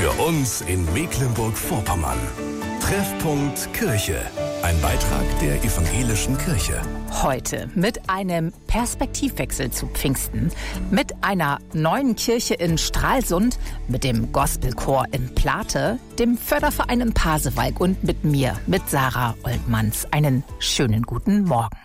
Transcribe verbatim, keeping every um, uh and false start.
Für uns in Mecklenburg-Vorpommern. Treffpunkt Kirche. Ein Beitrag der Evangelischen Kirche. Heute mit einem Perspektivwechsel zu Pfingsten, mit einer neuen Kirche in Stralsund, mit dem Gospelchor in Plate, dem Förderverein in Pasewalk und mit mir, mit Sarah Oltmanns. Einen schönen guten Morgen.